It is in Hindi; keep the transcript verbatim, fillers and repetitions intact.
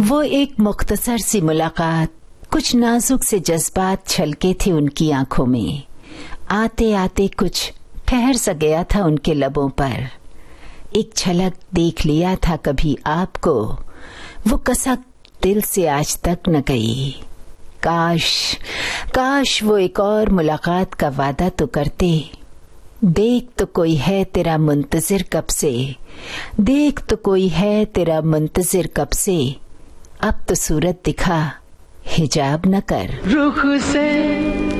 वो एक मुख्तसर सी मुलाकात, कुछ नाजुक से जज्बात छलके थे उनकी आंखों में। आते आते कुछ ठहर सा गया था उनके लबों पर। एक झलक देख लिया था कभी आपको, वो कसक दिल से आज तक न गई। काश काश वो एक और मुलाकात का वादा तो करते। देख तो कोई है तेरा मुंतजिर कब से, देख तो कोई है तेरा मुंतजिर कब से, अब तो सूरत दिखा हिजाब न कर। रुख से